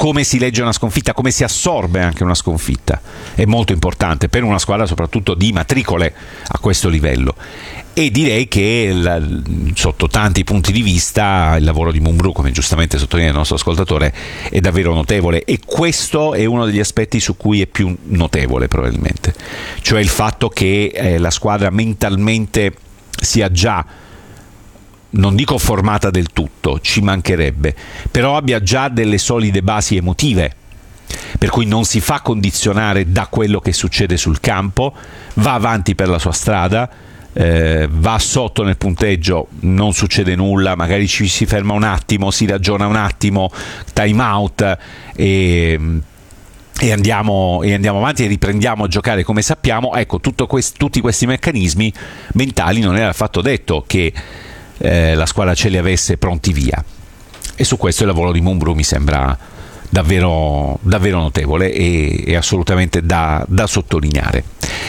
come si legge una sconfitta, come si assorbe anche una sconfitta. È molto importante per una squadra soprattutto di matricole a questo livello. E direi che sotto tanti punti di vista il lavoro di Mumbrú, come giustamente sottolinea il nostro ascoltatore, è davvero notevole, e questo è uno degli aspetti su cui è più notevole probabilmente, cioè il fatto che la squadra mentalmente sia già, non dico formata del tutto, ci mancherebbe, però abbia già delle solide basi emotive, per cui non si fa condizionare da quello che succede sul campo, va avanti per la sua strada, va sotto nel punteggio, non succede nulla, magari ci si ferma un attimo, si ragiona un attimo, time out e andiamo avanti e riprendiamo a giocare come sappiamo. Ecco, tutti questi meccanismi mentali non era affatto detto che la squadra ce li avesse pronti via, e su questo il lavoro di Mumbrú mi sembra davvero notevole e assolutamente da sottolineare.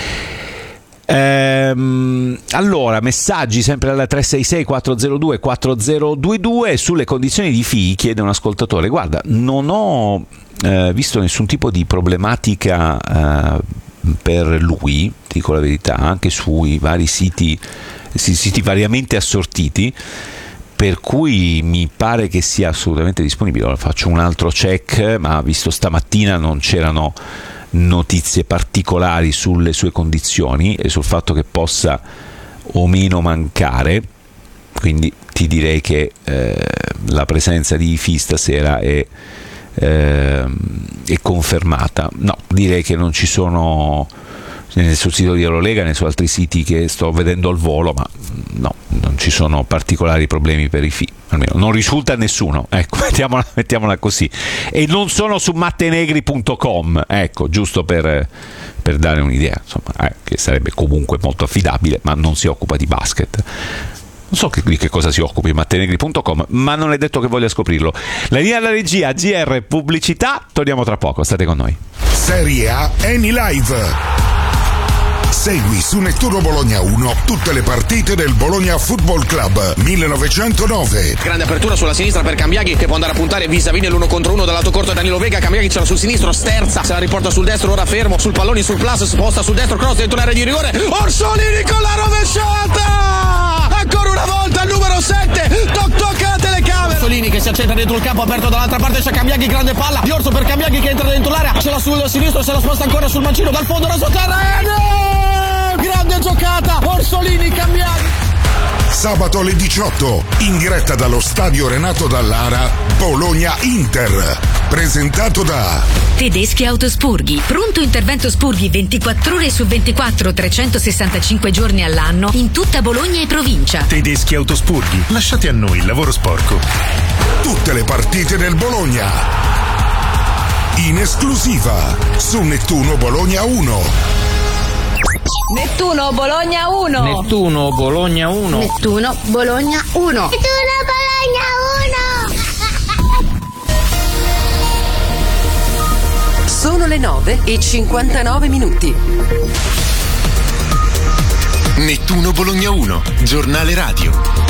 Allora, messaggi sempre alla 366 402 4022 sulle condizioni di FI. Chiede un ascoltatore: guarda, non ho visto nessun tipo di problematica per lui, dico la verità, anche sui vari siti variamente assortiti, per cui mi pare che sia assolutamente disponibile. Ora faccio un altro check, ma visto stamattina non c'erano notizie particolari sulle sue condizioni e sul fatto che possa o meno mancare, quindi ti direi che la presenza di FI stasera è confermata. No, direi che non ci sono sul sito di Eurolega né su altri siti che sto vedendo al volo, ma no, non ci sono particolari problemi per i FI, almeno non risulta a nessuno, ecco, mettiamola così. E non sono su mattenegri.com, ecco, giusto per dare un'idea, insomma, che sarebbe comunque molto affidabile, ma non si occupa di basket. Non so di che cosa si occupi mattenegri.com, ma non è detto che voglia scoprirlo. La linea alla regia, GR Pubblicità, torniamo tra poco, state con noi. Serie A Eni Live. Segui su Nettuno Bologna 1 tutte le partite del Bologna Football Club 1909. Grande apertura sulla sinistra per Cambiaghi, che può andare a puntare vis-à-vis nell'1 contro 1 dal lato corto Danilo Vega. Cambiaghi ce l'ha sul sinistro, sterza, se la riporta sul destro, ora fermo sul pallone, sul plus, sposta sul destro, cross dentro l'area di rigore. Orsolini con la rovesciata! Ancora una volta il numero 7, tocca la telecamera. Orsolini che si accentra dentro il campo aperto dall'altra parte, c'è Cambiaghi, grande palla di Orso per Cambiaghi che entra dentro l'area, ce l'ha sul sinistro, se la sposta ancora sul mancino, dal fondo la sotterranea. Grande giocata, Orsolini, Cambiaghi. Sabato alle 18, in diretta dallo stadio Renato Dallara, Bologna-Inter, presentato da Tedeschi Autospurghi, pronto intervento spurghi 24 ore su 24, 365 giorni all'anno in tutta Bologna e provincia. Tedeschi Autospurghi, lasciate a noi il lavoro sporco. Tutte le partite del Bologna in esclusiva su Nettuno Bologna 1. Nettuno Bologna 1. Nettuno Bologna 1. Nettuno Bologna 1. Nettuno Bologna 1. Sono le 9:59. Nettuno Bologna 1, giornale radio.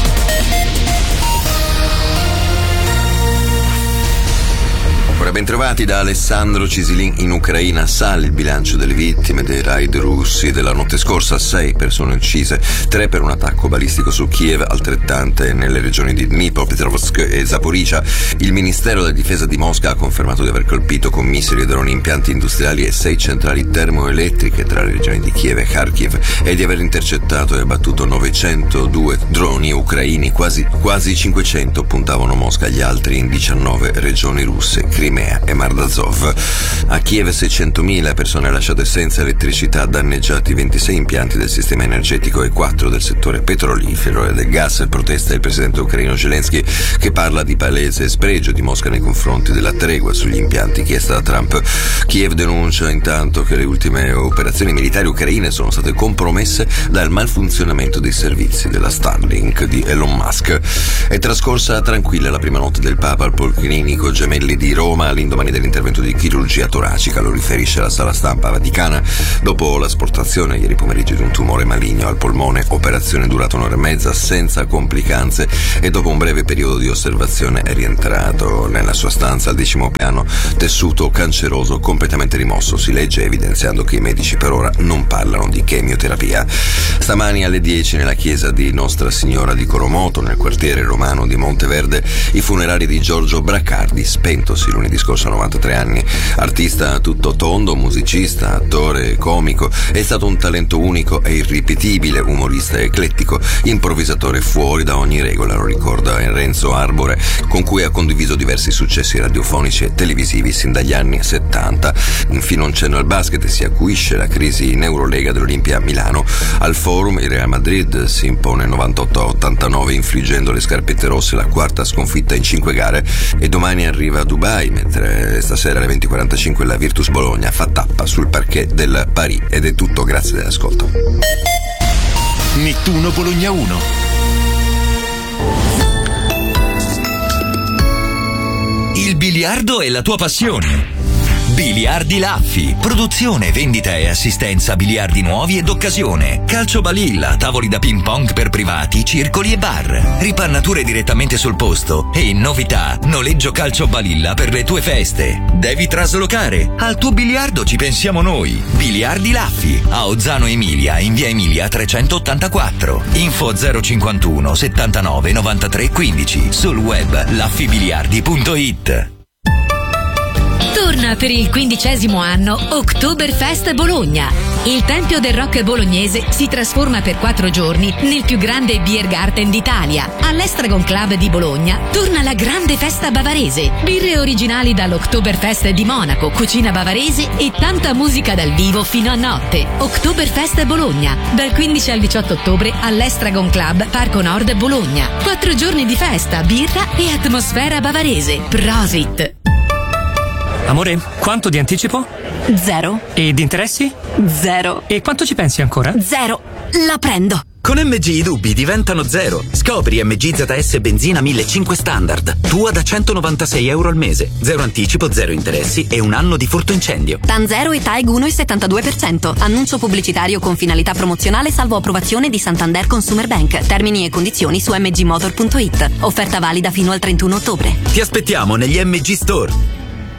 Bentrovati da Alessandro Cisilin. In Ucraina sale il bilancio delle vittime dei raid russi della notte scorsa, 6 persone uccise, 3 per un attacco balistico su Kiev, altrettante nelle regioni di Dnipropetrovsk e Zaporizhzhia. Il Ministero della Difesa di Mosca ha confermato di aver colpito con missili e droni impianti industriali e 6 centrali termoelettriche tra le regioni di Kiev e Kharkiv e di aver intercettato e abbattuto 902 droni ucraini, quasi 500 puntavano Mosca, gli altri in 19 regioni russe, Crimea e Mar d'Azov. A Kiev 600.000 persone lasciate senza elettricità, danneggiati 26 impianti del sistema energetico e 4 del settore petrolifero e del gas. Protesta il presidente ucraino Zelensky, che parla di palese spregio di Mosca nei confronti della tregua sugli impianti chiesta da Trump. Kiev denuncia intanto che le ultime operazioni militari ucraine sono state compromesse dal malfunzionamento dei servizi della Starlink di Elon Musk. È trascorsa tranquilla la prima notte del Papa al Policlinico Gemelli di Roma. all'indomani dell'intervento di chirurgia toracica, lo riferisce la sala stampa vaticana. Dopo l'asportazione ieri pomeriggio di un tumore maligno al polmone, operazione durata un'ora e mezza senza complicanze, e dopo un breve periodo di osservazione è rientrato nella sua stanza al 10° piano, tessuto canceroso completamente rimosso, si legge, evidenziando che i medici per ora non parlano di chemioterapia. Stamani alle 10 nella chiesa di Nostra Signora di Coromoto, nel quartiere romano di Monteverde, i funerali di Giorgio Bracardi, spentosi lunedì scorso a 93 anni. Artista a tutto tondo, musicista, attore, comico, è stato un talento unico e irripetibile, umorista eclettico, improvvisatore fuori da ogni regola, lo ricorda Renzo Arbore, con cui ha condiviso diversi successi radiofonici e televisivi sin dagli anni 70. Infine un cenno al basket, si acuisce la crisi in Eurolega dell'Olimpia Milano. Al Forum il Real Madrid si impone 98-89 infliggendo le scarpette rosse la quarta sconfitta in 5 gare, e domani arriva a Dubai, mentre stasera alle 20:45 la Virtus Bologna fa tappa sul parquet del Paris. Ed è tutto, grazie dell'ascolto. Nettuno Bologna 1. Il biliardo è la tua passione. Biliardi Laffi, produzione, vendita e assistenza biliardi nuovi ed occasione, calcio balilla, tavoli da ping pong per privati, circoli e bar, ripannature direttamente sul posto e, in novità, noleggio calcio balilla per le tue feste. Devi traslocare? Al tuo biliardo ci pensiamo noi. Biliardi Laffi, a Ozzano Emilia, in via Emilia 384. Info 051 79 93 15, sul web laffibiliardi.it. Torna per il 15° anno Oktoberfest Bologna. Il Tempio del Rock bolognese si trasforma per 4 giorni nel più grande beer garden d'Italia. All'Estragon Club di Bologna torna la grande festa bavarese. Birre originali dall'Oktoberfest di Monaco, cucina bavarese e tanta musica dal vivo fino a notte. Oktoberfest Bologna, dal 15 al 18 ottobre all'Estragon Club Parco Nord Bologna. 4 giorni di festa, birra e atmosfera bavarese. Prosit! Amore, quanto di anticipo? 0. E di interessi? 0. E quanto ci pensi ancora? 0. La prendo. Con MG i dubbi diventano 0. Scopri MG ZS Benzina 1500 Standard. Tua da €196 al mese. 0 anticipo, 0 interessi e 1 anno di furto incendio. TAN 0 e TAEG 1,72%. Annuncio pubblicitario con finalità promozionale salvo approvazione di Santander Consumer Bank. Termini e condizioni su mgmotor.it. Offerta valida fino al 31 ottobre. Ti aspettiamo negli MG Store.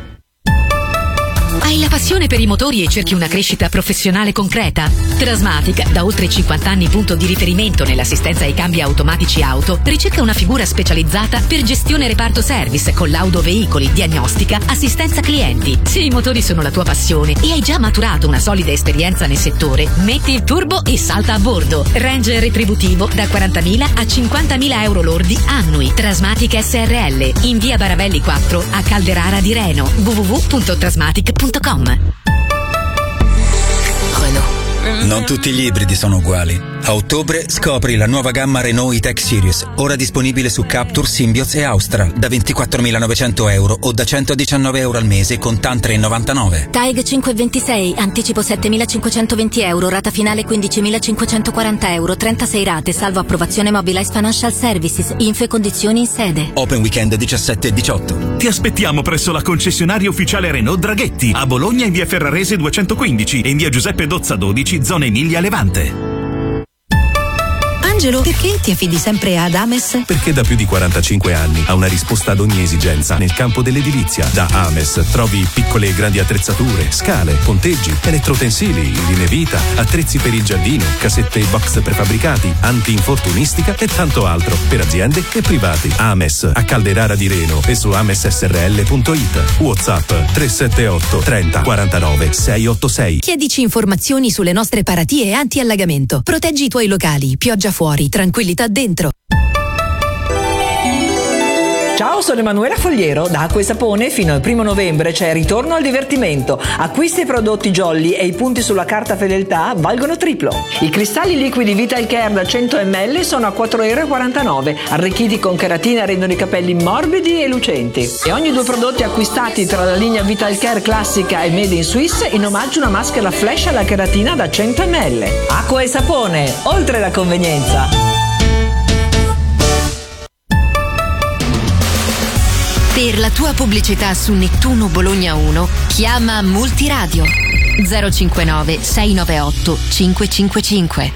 Hai la passione per i motori e cerchi una crescita professionale concreta? Trasmatic, da oltre 50 anni punto di riferimento nell'assistenza ai cambi automatici auto, ricerca una figura specializzata per gestione reparto service, collaudo veicoli, diagnostica, assistenza clienti. Se i motori sono la tua passione e hai già maturato una solida esperienza nel settore, metti il turbo e salta a bordo. Range retributivo da 40.000 a 50.000 euro lordi annui. Trasmatic SRL, in via Baravelli 4 a Calderara di Reno. www.trasmatic.com. Non tutti gli ibridi sono uguali. A ottobre scopri la nuova gamma Renault E-Tech Series, ora disponibile su Captur, Symbioz e Austral, da 24.900 euro o da 119 euro al mese con TAN 3,99. TAEG 526, anticipo 7.520 euro, rata finale 15.540 euro, 36 rate, salvo approvazione Mobilize Financial Services, info e condizioni in sede. Open weekend 17 e 18. Ti aspettiamo presso la concessionaria ufficiale Renault Draghetti, a Bologna in via Ferrarese 215 e in via Giuseppe Dozza 12, zona Emilia Levante. Angelo, perché ti affidi sempre ad Ames? Perché da più di 45 anni ha una risposta ad ogni esigenza nel campo dell'edilizia. Da Ames trovi piccole e grandi attrezzature, scale, ponteggi, elettrotensili, linee vita, attrezzi per il giardino, casette e box prefabbricati, anti-infortunistica e tanto altro per aziende e privati. Ames a Calderara di Reno e su amessrl.it. WhatsApp 378 30 49 686. Chiedici informazioni sulle nostre paratie anti-allagamento. Proteggi i tuoi locali, pioggia fuori, tranquillità dentro. Ciao, sono Emanuela Fogliero. Da Acqua e Sapone fino al 1 novembre c'è Ritorno al divertimento. Acquisti i prodotti Jolly e i punti sulla carta fedeltà valgono triplo. I cristalli liquidi Vital Care da 100 ml sono a €4,49. Arricchiti con cheratina rendono i capelli morbidi e lucenti. E ogni 2 prodotti acquistati tra la linea Vital Care classica e Made in Swiss in omaggio una maschera flash alla cheratina da 100 ml. Acqua e Sapone, oltre la convenienza. Per la tua pubblicità su Nettuno Bologna 1 chiama Multiradio 059 698 555.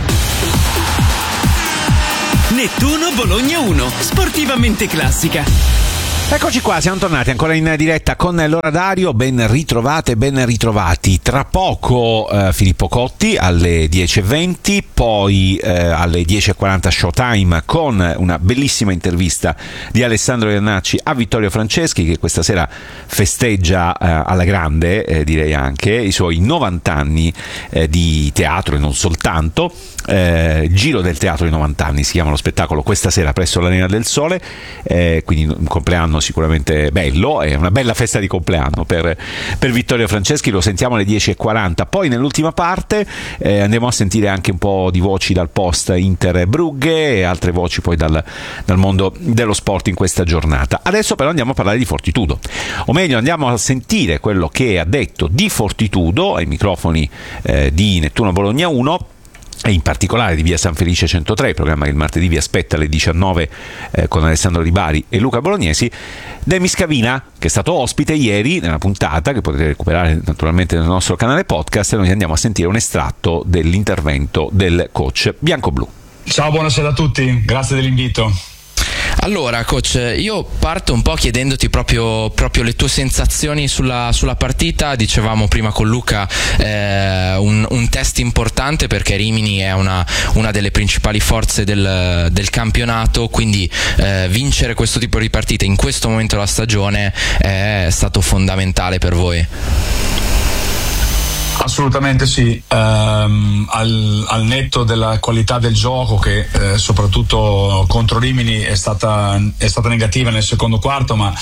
Nettuno Bologna 1, sportivamente classica. Eccoci qua, siamo tornati ancora in diretta con l'orario. Ben ritrovate, ben ritrovati. Tra poco Filippo Cotti alle 10:20, poi alle 10:40 Showtime con una bellissima intervista di Alessandro Iannacci a Vittorio Franceschi, che questa sera festeggia alla grande, direi anche, i suoi 90 anni di teatro e non soltanto. Giro del teatro di 90 anni si chiama lo spettacolo, questa sera presso l'Arena del Sole, quindi un compleanno sicuramente bello, è una bella festa di compleanno per Vittorio Franceschi. Lo sentiamo alle 10:40. Poi nell'ultima parte andremo a sentire anche un po' di voci dal post Inter Brugge e altre voci poi dal mondo dello sport in questa giornata. Adesso però andiamo a parlare di Fortitudo, o meglio andiamo a sentire quello che ha detto di Fortitudo ai microfoni di Nettuno Bologna 1, e in particolare di Via San Felice 103, il programma che il martedì vi aspetta alle 19 con Alessandro Di Bari e Luca Bolognesi, Demi Scavina, che è stato ospite ieri nella puntata, che potete recuperare naturalmente nel nostro canale podcast, e noi andiamo a sentire un estratto dell'intervento del coach bianco-blu. Ciao, buonasera a tutti, grazie dell'invito. Allora coach, io parto un po' chiedendoti proprio le tue sensazioni sulla partita. Dicevamo prima con Luca un test importante, perché Rimini è una delle principali forze del campionato, quindi vincere questo tipo di partite in questo momento della stagione è stato fondamentale per voi. Assolutamente sì, al netto della qualità del gioco, che soprattutto contro Rimini è stata negativa nel secondo quarto, ma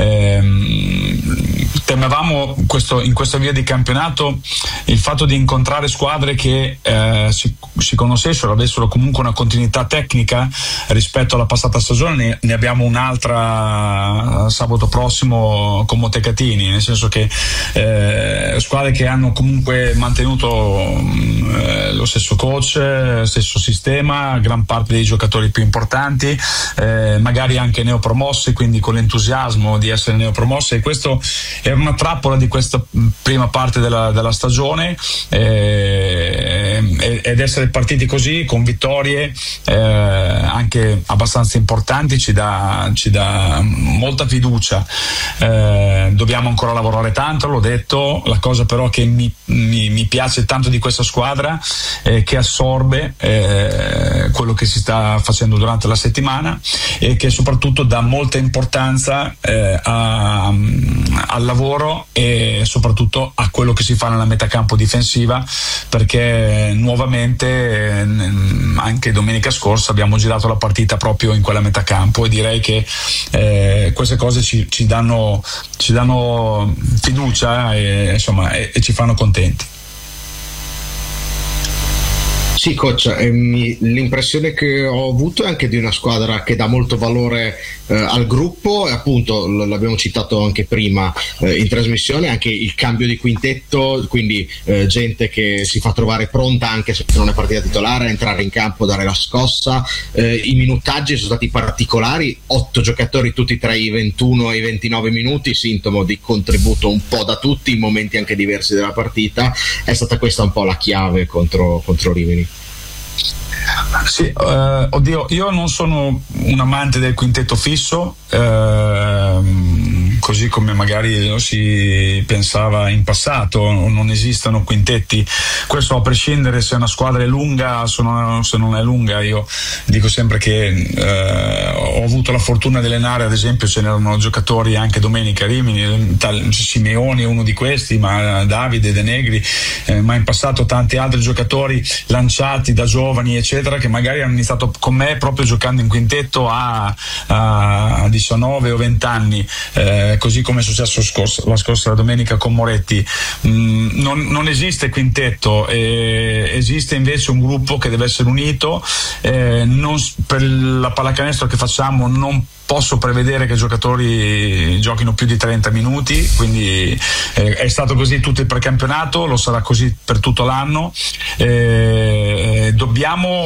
temevamo in questa via di campionato il fatto di incontrare squadre che si conoscessero, avessero comunque una continuità tecnica rispetto alla passata stagione. Ne abbiamo un'altra sabato prossimo con Montecatini, nel senso che squadre che hanno comunque mantenuto lo stesso coach, stesso sistema, gran parte dei giocatori più importanti, magari anche neopromossi, quindi con l'entusiasmo di essere neopromossi, e questo è una trappola di questa prima parte della stagione, ed essere partiti così con vittorie anche abbastanza importanti ci dà molta fiducia. Dobbiamo ancora lavorare tanto, l'ho detto. La cosa però che mi piace tanto di questa squadra è che assorbe quello che si sta facendo durante la settimana, e che soprattutto dà molta importanza al lavoro e soprattutto a quello che si fa nella metacampo difensiva, perché nuovamente anche domenica scorsa abbiamo girato la partita proprio in quella metacampo, e direi che queste cose ci danno fiducia e ci fanno contenti. Sì, coach, l'impressione che ho avuto è anche di una squadra che dà molto valore al gruppo, e appunto l'abbiamo citato anche prima in trasmissione, anche il cambio di quintetto, quindi gente che si fa trovare pronta anche se non è partita titolare a entrare in campo, dare la scossa. I minutaggi sono stati particolari, 8 giocatori tutti tra i 21 e i 29 minuti, sintomo di contributo un po' da tutti in momenti anche diversi della partita. È stata questa un po' la chiave contro Rimini. Sì, oddio, io non sono un amante del quintetto fisso, così come magari si pensava in passato. Non esistono quintetti, questo a prescindere se una squadra è lunga o se non è lunga. Io dico sempre che ho avuto la fortuna di allenare, ad esempio ce n'erano giocatori anche domenica a Rimini, Simeoni è uno di questi, ma Davide De Negri, ma in passato tanti altri giocatori lanciati da giovani eccetera, che magari hanno iniziato con me proprio giocando in quintetto a 19 o 20 anni, così come è successo la scorsa domenica con Moretti. Non esiste quintetto, esiste invece un gruppo che deve essere unito. Per la pallacanestro che facciamo non posso prevedere che i giocatori giochino più di 30 minuti, quindi è stato così tutto il precampionato, lo sarà così per tutto l'anno. Dobbiamo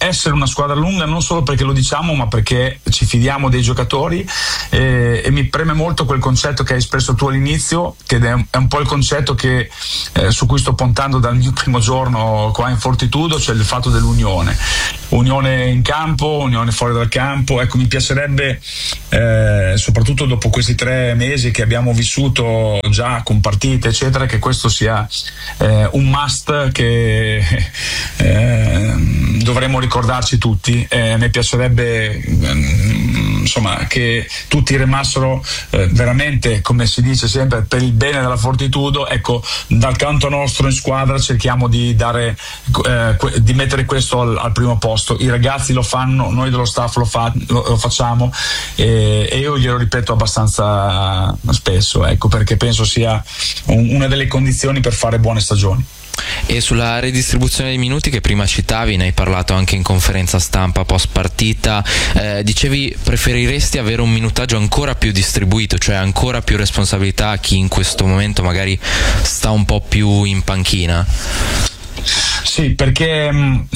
essere una squadra lunga, non solo perché lo diciamo, ma perché ci fidiamo dei giocatori, e mi preme molto quel concetto che hai espresso tu all'inizio, che è un po' il concetto che su cui sto puntando dal mio primo giorno qua in Fortitudo, cioè il fatto dell'unione. Unione in campo, unione fuori dal campo. Ecco, mi piacerebbe, soprattutto dopo questi 3 mesi che abbiamo vissuto già con partite eccetera, che questo sia un must che dovremmo ricordarci tutti. Mi piacerebbe insomma che tutti remassero veramente, come si dice sempre, per il bene della Fortitudo. Ecco, dal canto nostro in squadra cerchiamo di dare di mettere questo al primo posto. I ragazzi lo fanno, noi dello staff lo facciamo, e io glielo ripeto abbastanza spesso, ecco, perché penso sia una delle condizioni per fare buone stagioni. E sulla redistribuzione dei minuti che prima citavi, ne hai parlato anche in conferenza stampa post partita, dicevi preferiresti avere un minutaggio ancora più distribuito, cioè ancora più responsabilità a chi in questo momento magari sta un po' più in panchina? Sì, perché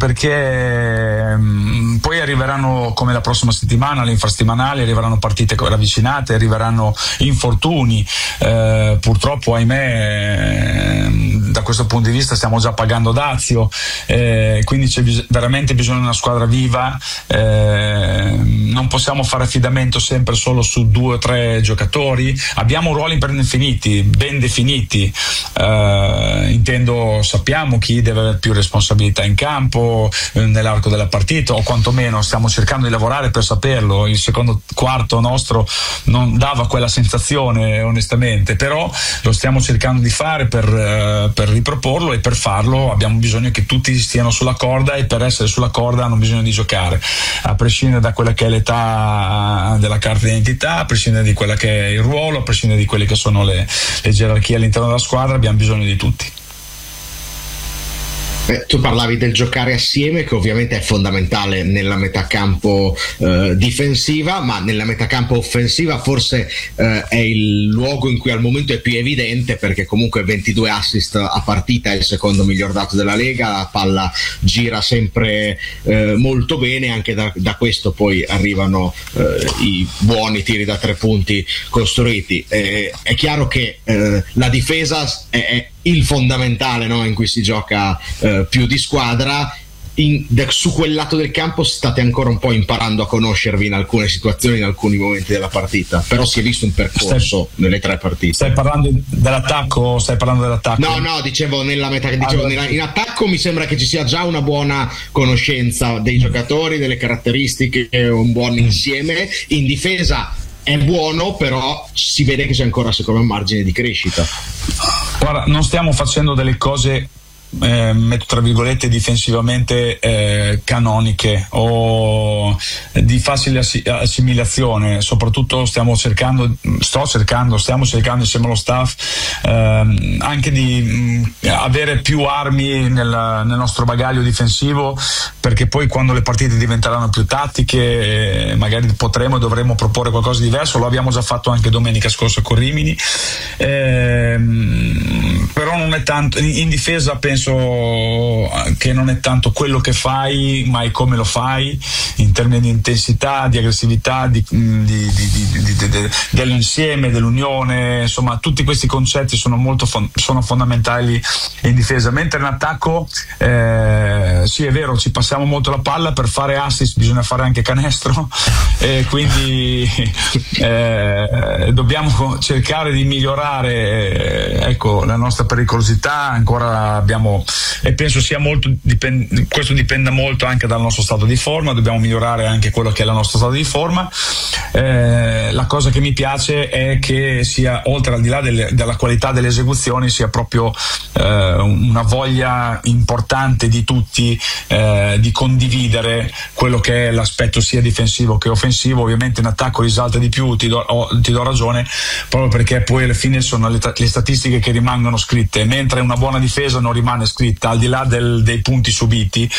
poi arriveranno, come la prossima settimana, le infrasettimanali, arriveranno partite ravvicinate, arriveranno infortuni, purtroppo ahimè da questo punto di vista stiamo già pagando dazio, quindi c'è veramente bisogno di una squadra viva. Non possiamo fare affidamento sempre solo su 2 o 3 giocatori, abbiamo ruoli ben definiti, sappiamo chi deve avere più responsabilità in campo nell'arco della partita, o quantomeno stiamo cercando di lavorare per saperlo. Il secondo quarto nostro non dava quella sensazione onestamente, però lo stiamo cercando di fare per riproporlo, e per farlo abbiamo bisogno che tutti stiano sulla corda, e per essere sulla corda hanno bisogno di giocare, a prescindere da quella che è l'età della carta d'identità, a prescindere di quella che è il ruolo, a prescindere di quelle che sono le gerarchie all'interno della squadra. Abbiamo bisogno di tutti. Tu parlavi del giocare assieme, che ovviamente è fondamentale nella metacampo difensiva, ma nella metacampo offensiva forse è il luogo in cui al momento è più evidente, perché comunque 22 assist a partita, è il secondo miglior dato della Lega, la palla gira sempre molto bene, anche da questo poi arrivano i buoni tiri da 3 punti costruiti. È chiaro che la difesa è il fondamentale, no? In cui si gioca più di squadra. Su quel lato del campo state ancora un po' imparando a conoscervi in alcune situazioni, in alcuni momenti della partita, però si è visto un percorso nelle 3 partite. Stai parlando dell'attacco? No, dicevo in attacco mi sembra che ci sia già una buona conoscenza dei giocatori, delle caratteristiche, un buon insieme. In difesa è buono, però si vede che c'è ancora, secondo me, un margine di crescita. Guarda, non stiamo facendo delle cose metto tra virgolette difensivamente canoniche o di facile assimilazione. Soprattutto stiamo cercando insieme allo staff anche di avere più armi nel nostro bagaglio difensivo, perché poi quando le partite diventeranno più tattiche magari potremo e dovremo proporre qualcosa di diverso. Lo abbiamo già fatto anche domenica scorsa con Rimini, però non è tanto in difesa. Penso che non è tanto quello che fai, ma è come lo fai, in termini di intensità, di aggressività, dell'insieme, dell'unione. Insomma, tutti questi concetti sono fondamentali in difesa. Mentre in attacco sì, è vero, ci passiamo molto la palla, per fare assist bisogna fare anche canestro, e quindi dobbiamo cercare di migliorare la nostra pericolosità. Ancora abbiamo, e penso sia molto questo dipenda molto anche dal nostro stato di forma. Dobbiamo migliorare anche quello che è il nostro stato di forma. La cosa che mi piace è che sia, oltre al di là della qualità delle esecuzioni, sia proprio una voglia importante di tutti di condividere quello che è l'aspetto sia difensivo che offensivo. Ovviamente in attacco risalta di più, ti do ragione, proprio perché poi alla fine sono le statistiche che rimangono scritte, mentre una buona difesa non rimane scritta, al di là dei punti subiti.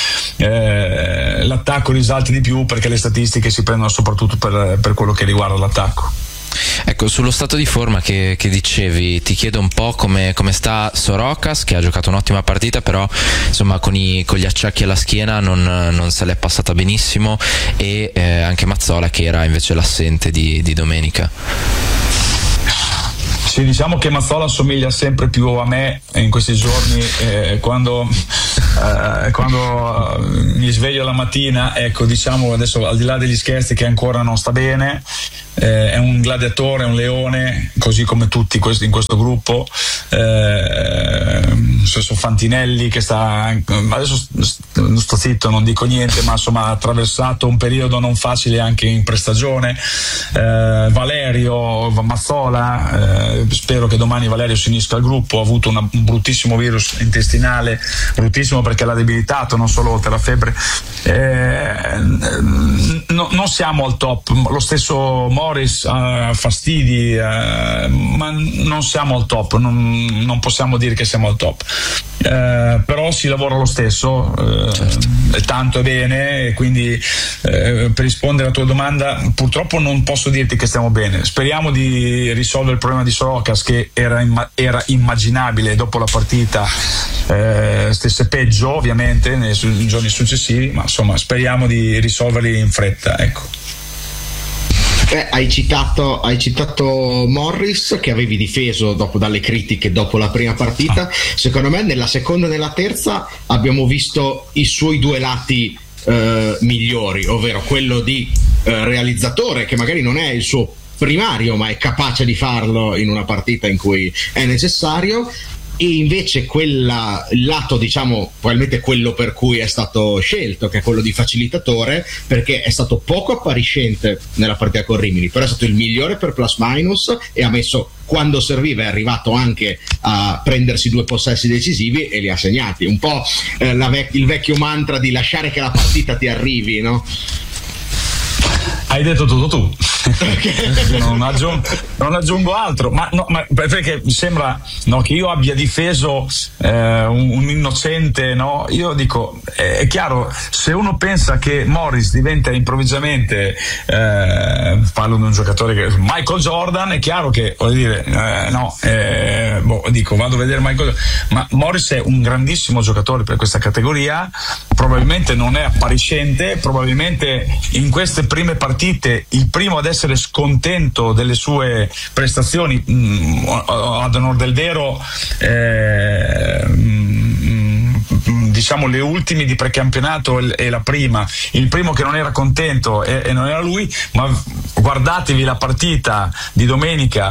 L'attacco risalta di più perché le statistiche si prendono soprattutto per quello che riguarda l'attacco. Ecco, sullo stato di forma che dicevi, ti chiedo un po' come sta Sorokas, che ha giocato un'ottima partita, però insomma con gli acciacchi alla schiena non se l'è passata benissimo, e anche Mazzola, che era invece l'assente di domenica. Sì, diciamo che Mazzola assomiglia sempre più a me in questi giorni, quando mi sveglio la mattina, ecco, diciamo adesso, al di là degli scherzi, che ancora non sta bene, è un gladiatore, un leone, così come tutti in questo gruppo. Stesso Fantinelli, che adesso sto zitto, non dico niente, ma insomma ha attraversato un periodo non facile anche in prestagione. Valerio, Mazzola, spero che domani Valerio si unisca al gruppo. Ha avuto un bruttissimo virus intestinale, bruttissimo perché l'ha debilitato, non solo per la febbre. Non siamo al top. Lo stesso Morris ha fastidi, ma non siamo al top, non possiamo dire che siamo al top. Però si lavora lo stesso, certo. Tanto e bene, e quindi per rispondere alla tua domanda, purtroppo non posso dirti che stiamo bene. Speriamo di risolvere il problema di Sorokas, che era immaginabile dopo la partita stesse peggio, ovviamente nei giorni successivi, ma insomma speriamo di risolverli in fretta, ecco. Hai citato Morris, che avevi difeso dalle critiche dopo la prima partita. Secondo me nella seconda e nella terza abbiamo visto i suoi due lati migliori, ovvero quello di realizzatore, che magari non è il suo primario, ma è capace di farlo in una partita in cui è necessario, e invece il lato, diciamo, probabilmente quello per cui è stato scelto, che è quello di facilitatore, perché è stato poco appariscente nella partita con Rimini, però è stato il migliore per plus minus, e ha messo, quando serviva, è arrivato anche a prendersi 2 possessi decisivi e li ha segnati. Un po' il vecchio mantra di lasciare che la partita ti arrivi, no? Hai detto tutto tu. non aggiungo altro, ma perché mi sembra, no, che io abbia difeso un innocente, no? Io dico, è chiaro, se uno pensa che Morris diventa improvvisamente, parlo di un giocatore che Michael Jordan, è chiaro che, voglio dire, dico, vado a vedere Michael Jordan, ma Morris è un grandissimo giocatore per questa categoria, probabilmente non è appariscente, probabilmente in queste prime partite il primo ad essere scontento delle sue prestazioni, ad onor del vero, diciamo le ultime di precampionato e la prima, il primo che non era contento e non era lui, ma guardatevi la partita di domenica.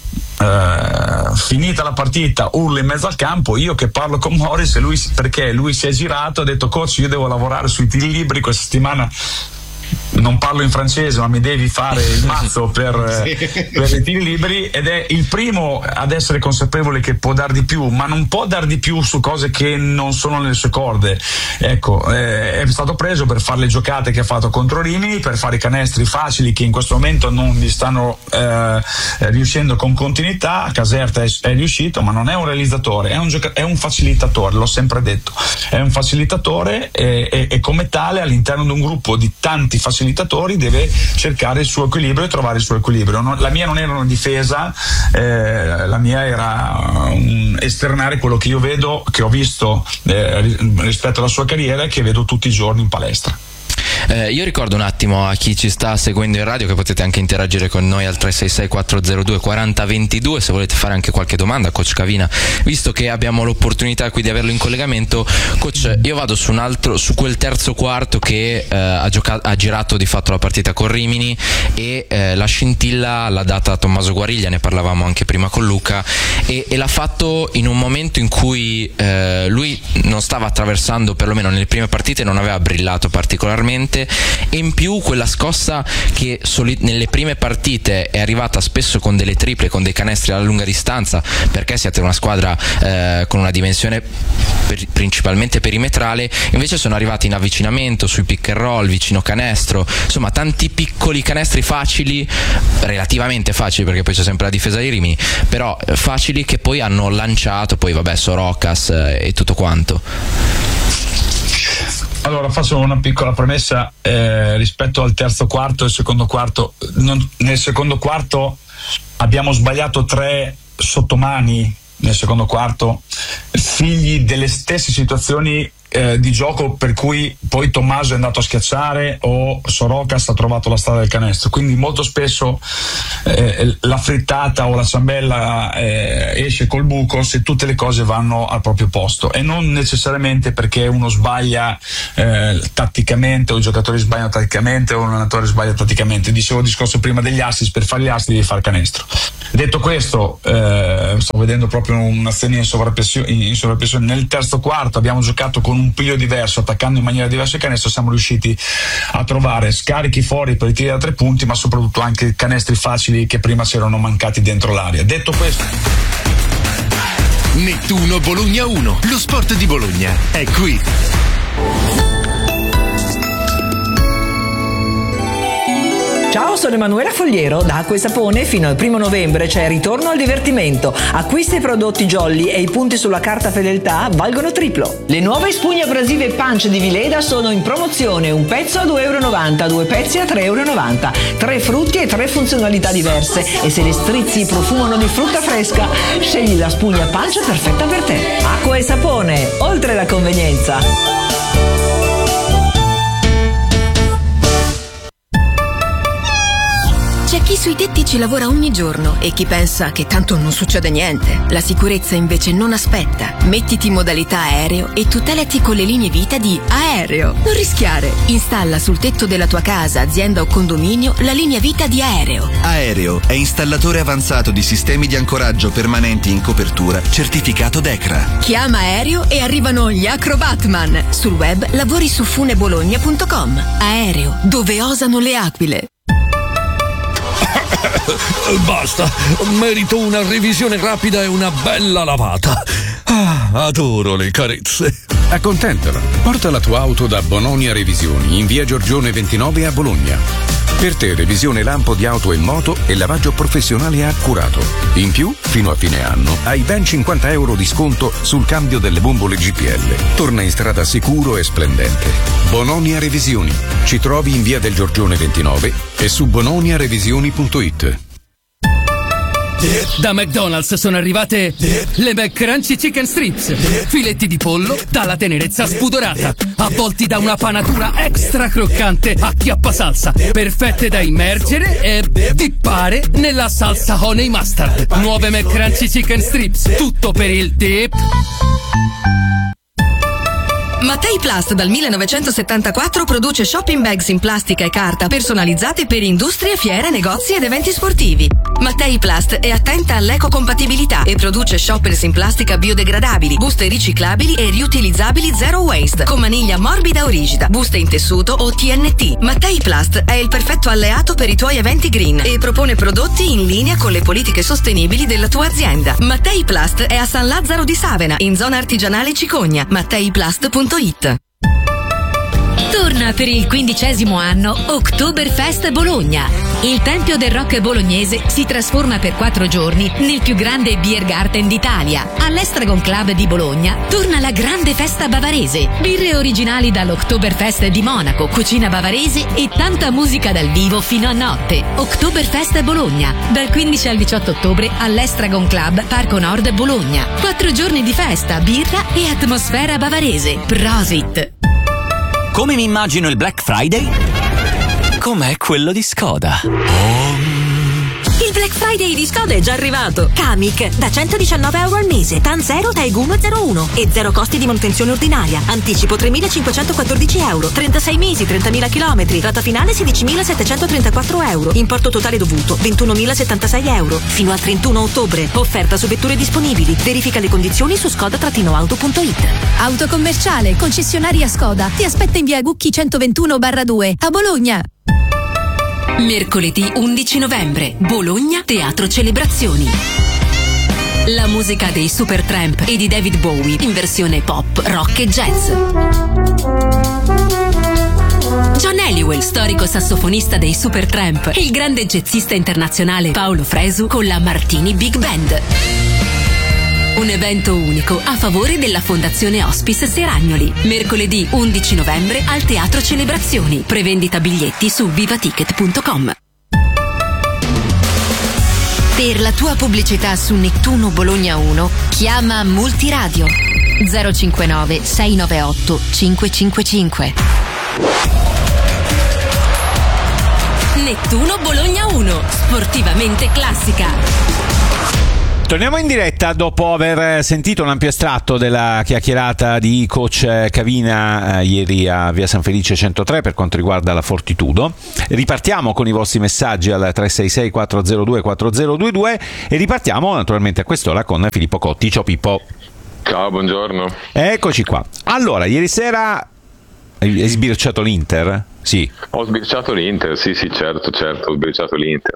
Finita la partita, urla in mezzo al campo, io che parlo con Morris, perché lui si è girato e ha detto: coach, io devo lavorare sui tiri liberi questa settimana, non parlo in francese, ma mi devi fare il mazzo per i tiri liberi, ed è il primo ad essere consapevole che può dar di più, ma non può dar di più su cose che non sono nelle sue corde. Ecco, è stato preso per fare le giocate che ha fatto contro Rimini, per fare i canestri facili che in questo momento non gli stanno riuscendo con continuità. Caserta è riuscito, ma non è un realizzatore, è un facilitatore, l'ho sempre detto, è un facilitatore, e come tale all'interno di un gruppo di tanti facilitatori deve cercare il suo equilibrio e trovare il suo equilibrio. La mia non era una difesa, la mia era esternare quello che io vedo, che ho visto rispetto alla sua carriera e che vedo tutti i giorni in palestra. Io ricordo un attimo a chi ci sta seguendo in radio che potete anche interagire con noi al 366-402-4022 se volete fare anche qualche domanda a Coach Cavina, visto che abbiamo l'opportunità qui di averlo in collegamento. Coach, io vado su quel terzo quarto che ha girato di fatto la partita con Rimini, e la scintilla l'ha data Tommaso Guariglia, ne parlavamo anche prima con Luca, e l'ha fatto in un momento in cui lui non stava attraversando, perlomeno nelle prime partite non aveva brillato particolarmente, e in più quella scossa che nelle prime partite è arrivata spesso con delle triple, con dei canestri alla lunga distanza, perché siete una squadra con una dimensione principalmente perimetrale, invece sono arrivati in avvicinamento, sui pick and roll, vicino canestro, insomma tanti piccoli canestri facili, relativamente facili perché poi c'è sempre la difesa di Rimini, però facili, che poi hanno lanciato poi Sorokas e tutto quanto. Allora, faccio una piccola premessa rispetto al terzo quarto e il secondo quarto. Nel secondo quarto abbiamo sbagliato 3 sottomani nel secondo quarto, figli delle stesse situazioni di gioco per cui poi Tommaso è andato a schiacciare o Sorocas ha trovato la strada del canestro. Quindi molto spesso la frittata o la ciambella esce col buco se tutte le cose vanno al proprio posto, e non necessariamente perché uno sbaglia tatticamente, o i giocatori sbagliano tatticamente, o un allenatore sbaglia tatticamente. Dicevo il discorso prima degli assist: per fare gli assist devi fare canestro. Detto questo, sto vedendo proprio un'azione in sovrappressione. Nel terzo quarto abbiamo giocato con un piglio diverso, attaccando in maniera diversa il canestro. Siamo riusciti a trovare scarichi fuori per i tiri da 3 punti, ma soprattutto anche canestri facili che prima c'erano mancati dentro l'area. Detto questo, Nettuno Bologna 1, lo sport di Bologna è qui. Ciao, sono Emanuela Fogliero. Da Acqua e Sapone fino al 1 novembre c'è Ritorno al divertimento. Acquista i prodotti Jolly e i punti sulla carta fedeltà valgono triplo. Le nuove spugne abrasive Punch di Vileda sono in promozione: un pezzo a €2,90, 2 pezzi a €3,90. 3 frutti e 3 funzionalità diverse, e se le strizzi profumano di frutta fresca, scegli la spugna Punch perfetta per te. Acqua e Sapone, oltre la convenienza. C'è chi sui tetti ci lavora ogni giorno e chi pensa che tanto non succede niente. La sicurezza invece non aspetta. Mettiti in modalità aereo e tutelati con le linee vita di Aereo. Non rischiare. Installa sul tetto della tua casa, azienda o condominio la linea vita di Aereo. Aereo è installatore avanzato di sistemi di ancoraggio permanenti in copertura, certificato DECRA. Chiama Aereo e arrivano gli Acrobatman. Sul web lavori su funebologna.com. Aereo, dove osano le aquile. Basta, merito una revisione rapida e una bella lavata. Adoro le carezze. Accontentala. Porta la tua auto da Bononia Revisioni in via Giorgione 29 a Bologna. Per te revisione lampo di auto e moto e lavaggio professionale accurato. In più, fino a fine anno, hai ben €50 di sconto sul cambio delle bombole GPL. Torna in strada sicuro e splendente. Bononia Revisioni. Ci trovi in via del Giorgione 29 e su bononiarevisioni.it. Da McDonald's sono arrivate le McCrunchy Chicken Strips. Filetti di pollo dalla tenerezza spudorata, avvolti da una panatura extra croccante a chiappasalsa, perfette da immergere e dippare nella salsa honey mustard. Nuove McCrunchy Chicken Strips, tutto per il dip. Mattei Plast dal 1974 produce shopping bags in plastica e carta personalizzate per industrie, fiere, negozi ed eventi sportivi. Mattei Plast è attenta all'ecocompatibilità e produce shoppers in plastica biodegradabili, buste riciclabili e riutilizzabili zero waste, con maniglia morbida o rigida, buste in tessuto o TNT. Mattei Plast è il perfetto alleato per i tuoi eventi green e propone prodotti in linea con le politiche sostenibili della tua azienda. Mattei Plast è a San Lazzaro di Savena, in zona artigianale Cicogna. MatteiPlast.it. Torna per il 15° anno Oktoberfest Bologna. Il tempio del rock bolognese si trasforma per 4 giorni nel più grande beer garden d'Italia. All'Estragon Club di Bologna torna la grande festa bavarese. Birre originali dall'Oktoberfest di Monaco, cucina bavarese e tanta musica dal vivo fino a notte. Oktoberfest Bologna, dal 15 al 18 ottobre all'Estragon Club Parco Nord Bologna. 4 giorni di festa, birra e atmosfera bavarese. Prosit! Come mi immagino il Black Friday? Com'è quello di Skoda. Il Black Friday di Skoda è già arrivato. Kamiq da €119 al mese, TAN 0, TAEG 101 e 0 costi di manutenzione ordinaria. Anticipo €3.514, 36 mesi, 30.000 km, rata finale €16.734. Importo totale dovuto €21.076. Fino al 31 ottobre. Offerta su vetture disponibili. Verifica le condizioni su skoda-auto.it. Autocommerciale, concessionaria Skoda. Ti aspetta in via Gucchi 121/2 a Bologna. Mercoledì 11 novembre, Bologna Teatro Celebrazioni. La musica dei Supertramp e di David Bowie in versione pop, rock e jazz. John Helliwell, storico sassofonista dei Supertramp, e il grande jazzista internazionale Paolo Fresu con la Martini Big Band. Un evento unico a favore della Fondazione Hospice Seragnoli. Mercoledì 11 novembre al Teatro Celebrazioni. Prevendita biglietti su vivaticket.com. Per la tua pubblicità su Nettuno Bologna 1, chiama Multiradio 059 698 555. Nettuno Bologna 1, sportivamente classica. Torniamo in diretta dopo aver sentito un ampio estratto della chiacchierata di coach Cavina ieri a Via San Felice 103 per quanto riguarda la Fortitudo. Ripartiamo con i vostri messaggi al 366 402 4022 e ripartiamo naturalmente a quest'ora con Filippo Cotti. Ciao Pippo. Ciao, buongiorno. Eccoci qua. Allora, ieri sera hai sbirciato l'Inter? Sì. Ho sbirciato l'Inter, sì, certo, ho sbirciato l'Inter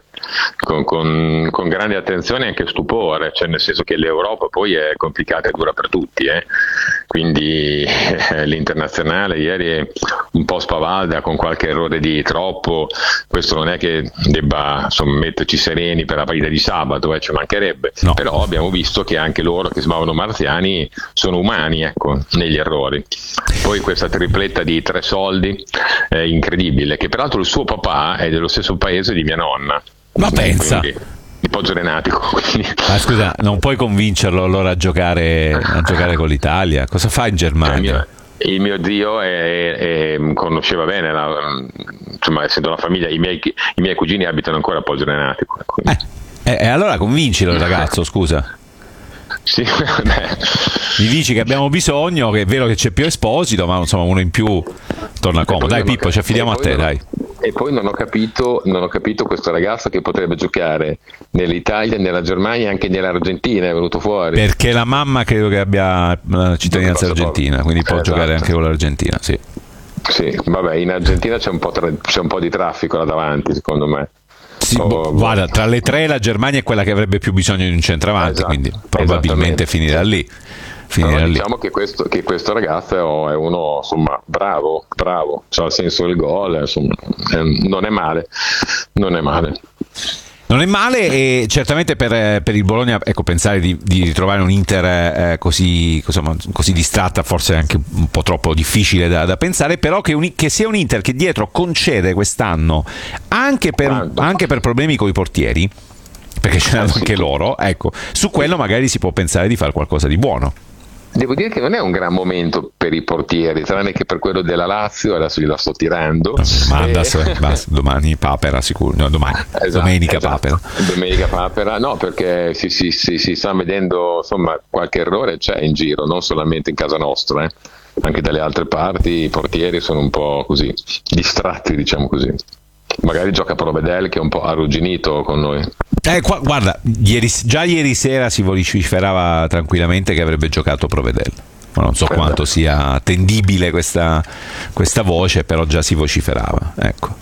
con grande attenzione e anche stupore, cioè nel senso che l'Europa poi è complicata e dura per tutti, quindi l'internazionale ieri è un po' spavalda con qualche errore di troppo. Questo non è che debba metterci sereni per la partita di sabato, ci mancherebbe, no. Però abbiamo visto che anche loro che sembravano marziani sono umani, ecco, negli errori. Poi questa tripletta di Tre Soldi è incredibile, che peraltro il suo papà è dello stesso paese di mia nonna. Ma pensa, di Poggio Renatico. Ma scusa, non puoi convincerlo allora a giocare con l'Italia? Cosa fa in Germania? Il mio zio conosceva bene, insomma, essendo la famiglia, i miei cugini abitano ancora a Poggio Renatico. Allora convincilo il ragazzo, scusa. Sì, gli dici che abbiamo bisogno, che è vero che c'è più Esposito, ma insomma uno in più torna comodo. Dai Pippo, ci affidiamo a te, dai. E poi non ho capito questo ragazzo che potrebbe giocare nell'Italia, nella Germania e anche nell'Argentina, è venuto fuori. Perché la mamma credo che abbia la cittadinanza argentina, quindi può giocare anche con l'Argentina, sì. Sì, vabbè, in Argentina c'è un po' di traffico là davanti, secondo me. Sì, guarda, tra le tre la Germania è quella che avrebbe più bisogno di un centravanti, quindi probabilmente finirà lì. Diciamo che questo ragazzo è uno, insomma, bravo, c'ha il senso del gol, insomma, non è male. Non è male, e certamente per il Bologna, ecco, pensare di ritrovare un Inter così distratta forse è anche un po' troppo difficile da pensare, però che sia un Inter che dietro concede quest'anno anche per problemi con i portieri, perché ce l'hanno anche loro, ecco, su quello magari si può pensare di fare qualcosa di buono. Devo dire che non è un gran momento per i portieri, tranne che per quello della Lazio, adesso gliela sto tirando. Domani Papera, sicuro. No, domani. Domenica Papera. Domenica Papera, no, perché si sta vedendo, insomma, qualche errore c'è in giro, non solamente in casa nostra, anche dalle altre parti i portieri sono un po' così, distratti, diciamo così. Magari gioca Provedel che è un po' arrugginito con noi. Guarda, già ieri sera si vociferava tranquillamente che avrebbe giocato Provedel. Non so quanto sia attendibile questa voce, però già si vociferava, ecco.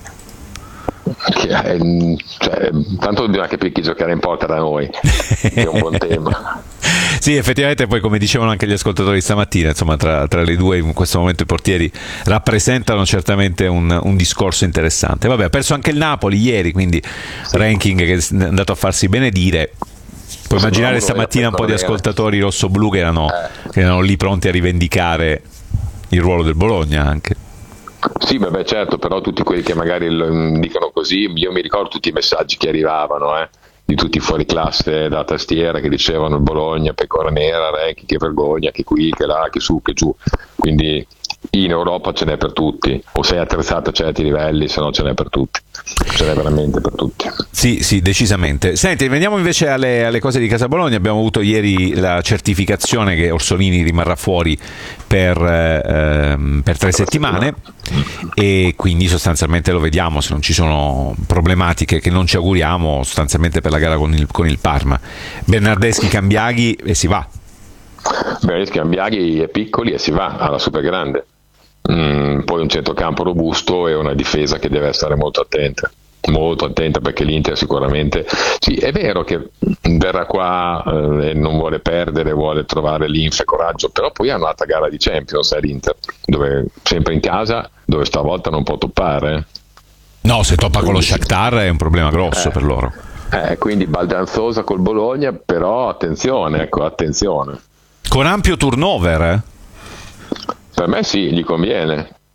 Tanto bisogna capire chi giocare in porta da noi, è un buon tema. Sì, effettivamente poi, come dicevano anche gli ascoltatori stamattina, insomma, tra le due in questo momento i portieri rappresentano certamente un discorso interessante. Vabbè, ha perso anche il Napoli ieri, quindi ranking che è andato a farsi benedire. Puoi immaginare stamattina un po' di ascoltatori rossoblù che erano lì pronti a rivendicare il ruolo del Bologna anche. Sì, vabbè, certo, però tutti quelli che magari dicono così, io mi ricordo tutti i messaggi che arrivavano, di tutti fuori classe da tastiera che dicevano il Bologna, pecora nera, Renchi, che vergogna, che qui, che là, che su, che giù. Quindi in Europa ce n'è per tutti, o sei attrezzato a certi livelli, se no ce n'è per tutti, ce n'è veramente per tutti. Sì, decisamente. Senti, veniamo invece alle cose di Casa Bologna. Abbiamo avuto ieri la certificazione che Orsolini rimarrà fuori per 3 settimane, e quindi sostanzialmente lo vediamo, se non ci sono problematiche che non ci auguriamo, sostanzialmente per la gara con il Parma. Bernardeschi, Cambiaghi e si va. Bernardeschi, Cambiaghi è piccoli e si va alla super grande. Poi un centrocampo robusto e una difesa che deve stare molto attenta, perché l'Inter sicuramente, sì, è vero che verrà qua e non vuole perdere, vuole trovare linfa e coraggio, però poi ha un'altra gara di Champions l'Inter, dove sempre in casa, dove stavolta non può toppare. No, se toppa con lo Shakhtar è un problema grosso per loro. Quindi baldanzosa col Bologna, però attenzione. Con ampio turnover, Per me sì, gli conviene.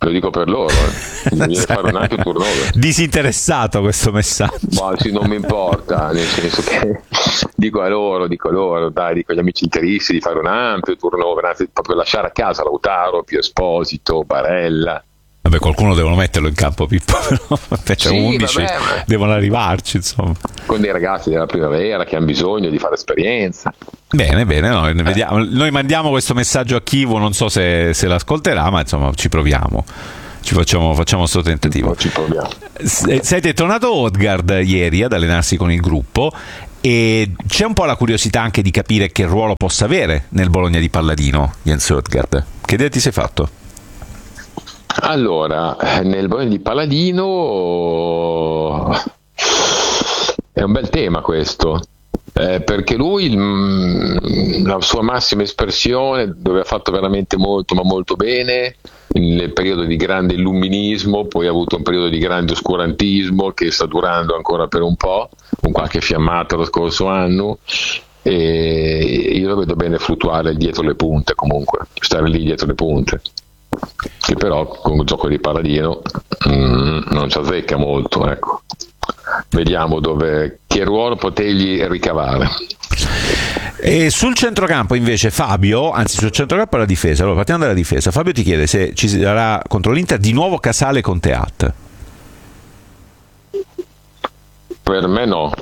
lo dico per loro, bisogna fare un ampio turnover. Disinteressato questo messaggio. Ma sì, non mi importa, nel senso che dico a loro, dai, dico agli amici interisti di fare un ampio turnover, anzi proprio lasciare a casa Lautaro, Pio Esposito, Barella. Vabbè, qualcuno devono metterlo in campo, Pippo, però aspetta, Sì, 11 vabbè, devono arrivarci, insomma. Con dei ragazzi della primavera che hanno bisogno di fare esperienza. Bene, noi mandiamo questo messaggio a Chivo, non so se l'ascolterà, ma insomma ci proviamo, facciamo questo tentativo. Ci proviamo. Senti, è tornato Odegaard ieri ad allenarsi con il gruppo e c'è un po' la curiosità anche di capire che ruolo possa avere nel Bologna di Palladino Jens Odegaard. Che idea ti sei fatto? Allora, nel Bologna di Palladino è un bel tema questo, perché lui la sua massima espressione, dove ha fatto veramente molto ma molto bene nel periodo di grande illuminismo, poi ha avuto un periodo di grande oscurantismo che sta durando ancora per un po', con qualche fiammata lo scorso anno, e io lo vedo bene fluttuare dietro le punte, comunque stare lì dietro le punte, che però con il gioco di Palladino non ci azzecca molto, ecco. Vediamo che ruolo potergli ricavare. E sul centrocampo invece Fabio, anzi sul centrocampo alla difesa, allora partiamo dalla difesa. Fabio ti chiede se ci sarà contro l'Inter di nuovo Casale con Teat. Per me no.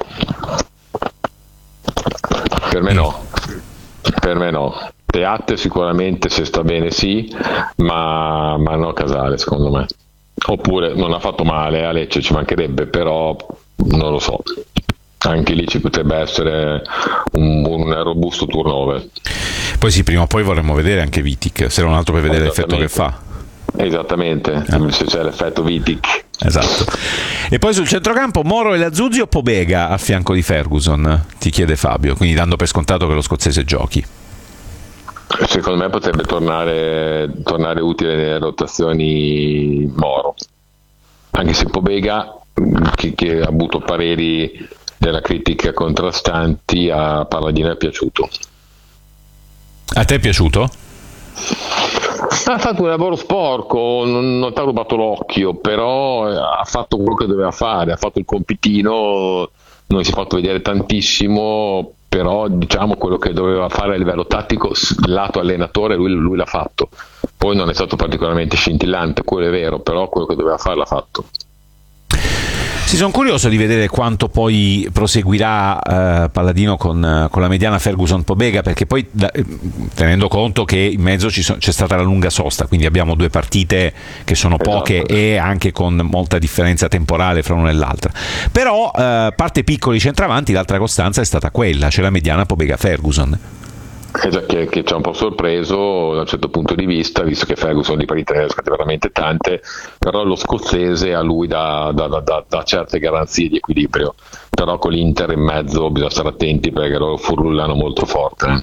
Teat sicuramente, se sta bene sì, ma no Casale secondo me. Oppure non ha fatto male a Lecce, ci mancherebbe, però non lo so, anche lì ci potrebbe essere un robusto turnover. Poi sì, prima o poi vorremmo vedere anche Vitic, se non altro per vedere l'effetto che fa. Esattamente, se c'è l'effetto Vitic. Esatto. E poi sul centrocampo Moro e Lazuzzi o Pobega a fianco di Ferguson, ti chiede Fabio, quindi dando per scontato che lo scozzese giochi. Secondo me potrebbe tornare utile nelle rotazioni Moro, anche se Pobega, che ha avuto pareri della critica contrastanti, a Palladino è piaciuto. A te è piaciuto? Ha fatto un lavoro sporco, non ti ha rubato l'occhio, però ha fatto quello che doveva fare, ha fatto il compitino, non si è fatto vedere tantissimo, però diciamo quello che doveva fare a livello tattico lato allenatore lui l'ha fatto. Poi non è stato particolarmente scintillante, quello è vero, però quello che doveva fare l'ha fatto. Sì, sono curioso di vedere quanto poi proseguirà Palladino con la mediana Ferguson-Pobega, perché poi tenendo conto che in mezzo c'è stata la lunga sosta, quindi abbiamo due partite che sono poche, esatto, e anche con molta differenza temporale fra una e l'altra, però parte piccoli centravanti, l'altra costanza è stata quella, c'è la mediana Pobega-Ferguson. Che ci ha un po' sorpreso da un certo punto di vista, visto che Ferguson di partite ne ha giocate veramente tante, però lo scozzese a lui dà certe garanzie di equilibrio, però con l'Inter in mezzo bisogna stare attenti perché loro furlullano molto forte.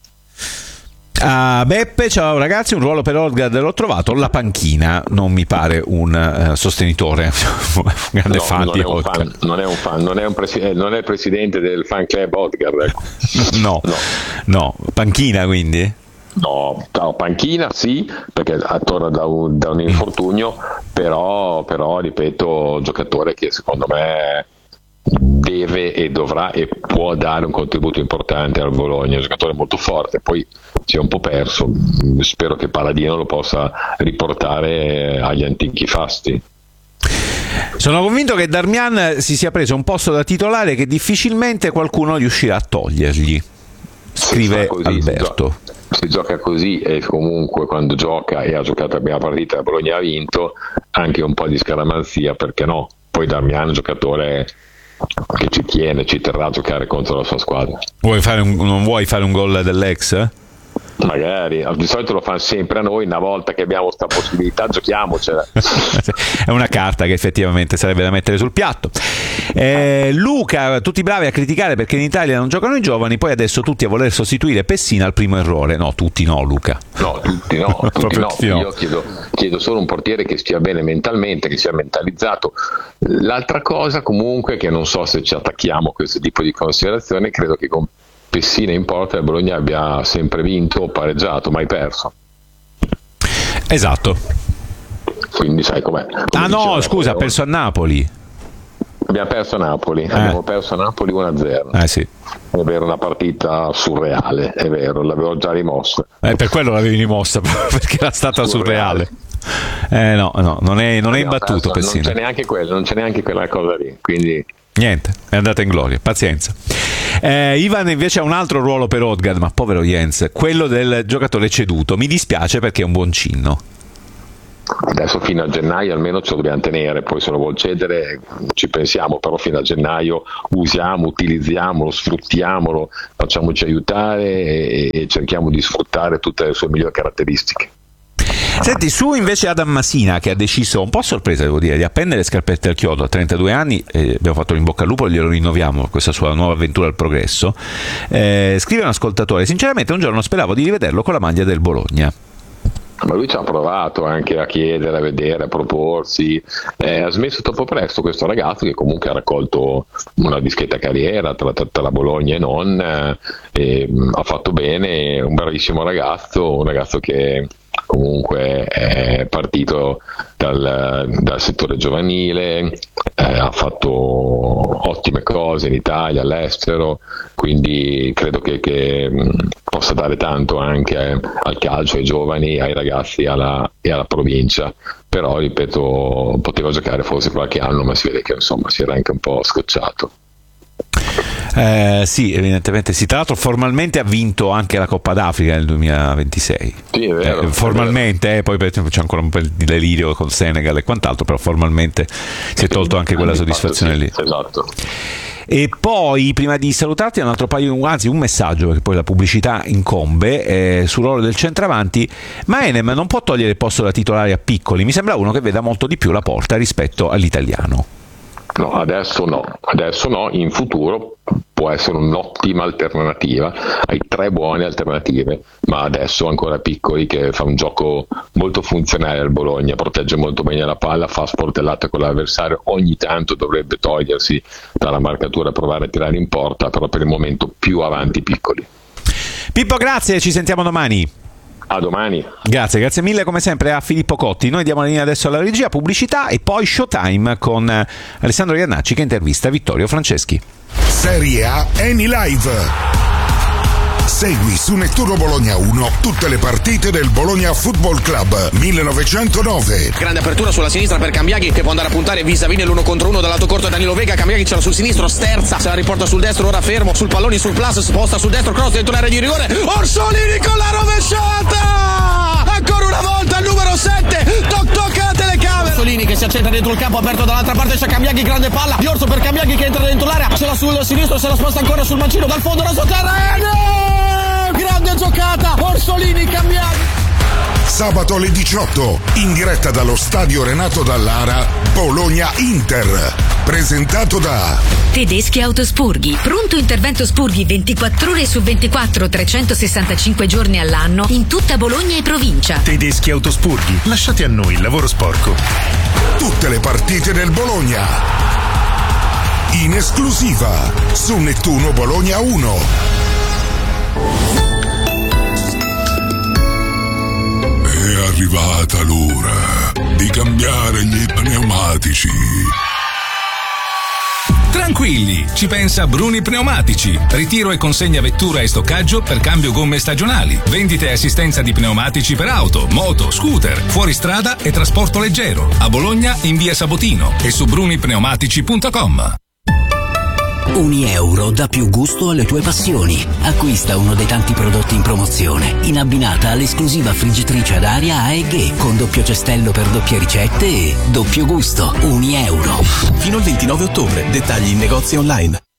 Beppe, ciao ragazzi, un ruolo per Odegaard l'ho trovato, la panchina non mi pare un sostenitore, un grande fan di Odegaard. Non è un fan, non è il presidente del fan club Odegaard, ecco. No, panchina quindi? No, panchina sì, perché torna da un infortunio, però ripeto, giocatore che secondo me deve e dovrà e può dare un contributo importante al Bologna, è un giocatore molto forte, poi si è un po' perso, spero che Palladino lo possa riportare agli antichi fasti. Sono convinto che Darmian si sia preso un posto da titolare che difficilmente qualcuno riuscirà a togliergli, scrive Alberto. Si gioca così, e comunque quando gioca, e ha giocato la prima partita, la Bologna ha vinto, anche un po' di scaramanzia, perché no? Poi Darmian è un giocatore che ci terrà a giocare contro la sua squadra. Non vuoi fare un gol dell'ex? Magari, di solito lo fanno sempre a noi, una volta che abbiamo questa possibilità giochiamocela. È una carta che effettivamente sarebbe da mettere sul piatto. Luca, tutti bravi a criticare perché in Italia non giocano i giovani, poi adesso tutti a voler sostituire Pessina al primo errore. No, tutti no, Luca. No, tutti no. Io chiedo solo un portiere che stia bene mentalmente, che sia mentalizzato. L'altra cosa comunque, che non so se ci attacchiamo a questo tipo di considerazione, credo che con Pessina in porta il Bologna abbia sempre vinto o pareggiato, mai perso. Esatto. quindi sai com'è. Ah no, scusa, ha perso a Napoli. Abbiamo perso a Napoli, abbiamo perso a Napoli 1-0. Sì. È vero, una partita surreale, è vero, l'avevo già rimossa. Per quello l'avevi rimossa, perché era stata surreale. No, non è imbattuto Pessina. Non c'è neanche quella cosa lì, quindi niente, è andata in gloria, pazienza. Ivan invece ha un altro ruolo per Odgaard, ma povero Jens, quello del giocatore ceduto. Mi dispiace perché è un buon cinno. Adesso fino a gennaio almeno ce lo dobbiamo tenere, poi se lo vuol cedere ci pensiamo, però fino a gennaio utilizziamolo, sfruttiamolo, facciamoci aiutare e cerchiamo di sfruttare tutte le sue migliori caratteristiche. Senti, su invece Adam Masina, che ha deciso, un po' sorpresa devo dire, di appendere le scarpette al chiodo a 32 anni, abbiamo fatto l'in bocca al lupo e glielo rinnoviamo questa sua nuova avventura al Progresso. Scrive un ascoltatore: sinceramente un giorno speravo di rivederlo con la maglia del Bologna. Ma lui ci ha provato anche a chiedere, a vedere, a proporsi, ha smesso troppo presto questo ragazzo che comunque ha raccolto una discreta carriera tra Bologna e non, ha fatto bene, un bravissimo ragazzo, un ragazzo che comunque è partito dal settore giovanile, ha fatto ottime cose in Italia, all'estero, quindi credo che possa dare tanto anche al calcio, ai giovani, ai ragazzi e alla provincia. Però ripeto, poteva giocare forse qualche anno, ma si vede che insomma si era anche un po' scocciato. Sì, evidentemente sì. Tra l'altro formalmente ha vinto anche la Coppa d'Africa nel 2026. Sì, è vero, formalmente, poi per esempio c'è ancora un po' di delirio con Senegal e quant'altro, però formalmente si è tolto anche quella soddisfazione lì. Esatto. E poi, prima di salutarti, un altro un messaggio, perché poi la pubblicità incombe, sul ruolo del centravanti. Ma Enem non può togliere il posto da titolare a Piccoli, mi sembra uno che veda molto di più la porta rispetto all'italiano. No, adesso no, in futuro può essere un'ottima alternativa, hai 3 buone alternative, ma adesso ancora Piccoli, che fa un gioco molto funzionale al Bologna, protegge molto bene la palla, fa sportellate con l'avversario, ogni tanto dovrebbe togliersi dalla marcatura e provare a tirare in porta, però per il momento più avanti Piccoli. Pippo, grazie, ci sentiamo domani. A domani. Grazie mille come sempre a Filippo Cotti. Noi diamo la linea adesso alla regia, pubblicità e poi Showtime con Alessandro Iannacci che intervista Vittorio Franceschi. Serie A Eni Live. Segui su Nettuno Bologna 1 tutte le partite del Bologna Football Club 1909. Grande apertura sulla sinistra per Cambiaghi, che può andare a puntare vis-a-vis l'1 contro 1 dal lato corto Danilo Vega. Cambiaghi ce l'ha sul sinistro, sterza, se la riporta sul destro, ora fermo sul pallone sul plus, sposta sul destro, cross dentro l'area di rigore. Orsolini con la rovesciata! Ancora una volta il numero 7, tocca la telecamera. Orsolini che si accentra dentro il campo aperto dall'altra parte, c'è Cambiaghi, grande palla di Orso per Cambiaghi che entra dentro l'area, ce l'ha sul sinistro, se la sposta ancora sul mancino dal fondo raso terreno. Grande giocata, Orsolini, Cambiaghi. Sabato alle 18, in diretta dallo stadio Renato Dallara, Bologna-Inter, presentato da Tedeschi Autospurghi, pronto intervento spurghi 24 ore su 24, 365 giorni all'anno in tutta Bologna e provincia. Tedeschi Autospurghi, lasciate a noi il lavoro sporco. Tutte le partite del Bologna in esclusiva su Nettuno Bologna 1. È arrivata l'ora di cambiare gli pneumatici. Tranquilli, ci pensa Bruni Pneumatici. Ritiro e consegna vettura e stoccaggio per cambio gomme stagionali. Vendite e assistenza di pneumatici per auto, moto, scooter, fuoristrada e trasporto leggero. A Bologna in via Sabotino e su brunipneumatici.com. €1 dà più gusto alle tue passioni. Acquista uno dei tanti prodotti in promozione, in abbinata all'esclusiva friggitrice ad aria AEG con doppio cestello per doppie ricette e doppio gusto. €1. Fino al 29 ottobre. Dettagli in negozi online.